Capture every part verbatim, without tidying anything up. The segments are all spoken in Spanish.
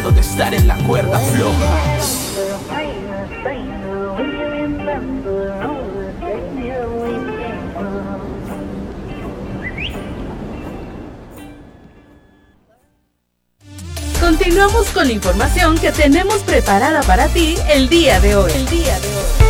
cansado de estar en la cuerda floja. Continuamos con la información que tenemos preparada para ti el día de hoy. El día de hoy.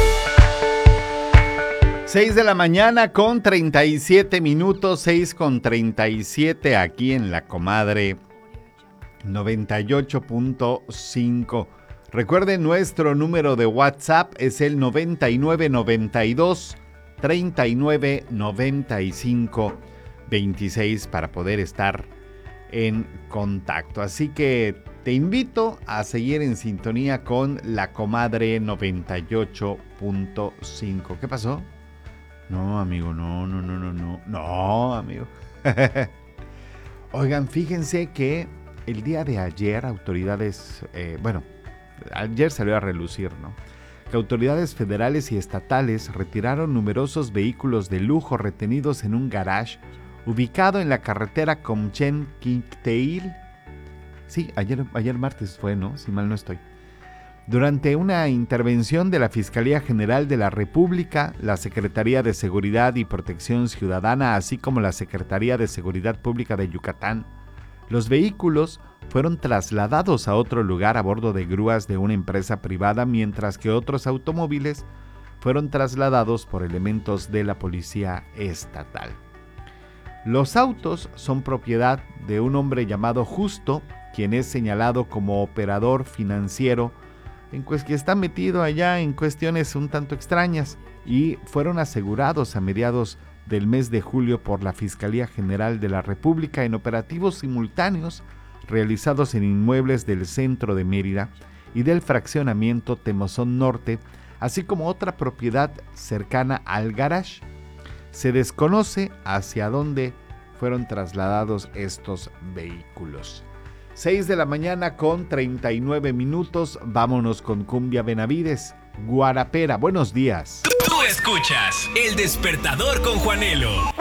seis de la mañana con treinta y siete minutos, seis con treinta y siete aquí en La Comadre noventa y ocho punto cinco. Recuerden, nuestro número de WhatsApp es el noventa y nueve noventa y dos treinta y nueve noventa y cinco veintiséis para poder estar en contacto. Así que te invito a seguir en sintonía con La Comadre noventa y ocho punto cinco. ¿Qué pasó? No, amigo, no, no, no, no, no, no, amigo. Oigan, fíjense que el día de ayer autoridades, eh, bueno, ayer salió a relucir, ¿no? Que autoridades federales y estatales retiraron numerosos vehículos de lujo retenidos en un garage ubicado en la carretera Comchen-Quinteil. Sí, ayer, ayer martes fue, ¿no? Si mal no estoy. Durante una intervención de la Fiscalía General de la República, la Secretaría de Seguridad y Protección Ciudadana, así como la Secretaría de Seguridad Pública de Yucatán, los vehículos fueron trasladados a otro lugar a bordo de grúas de una empresa privada, mientras que otros automóviles fueron trasladados por elementos de la Policía Estatal. Los autos son propiedad de un hombre llamado Justo, quien es señalado como operador financiero en pues que está metido allá en cuestiones un tanto extrañas, y fueron asegurados a mediados del mes de julio por la Fiscalía General de la República en operativos simultáneos realizados en inmuebles del centro de Mérida y del fraccionamiento Temozón Norte, así como otra propiedad cercana al garage. Se desconoce hacia dónde fueron trasladados estos vehículos. seis de la mañana con treinta y nueve minutos, vámonos con Cumbia Benavides, Guarapera. Buenos días. Tú escuchas El Despertador con Juanelo.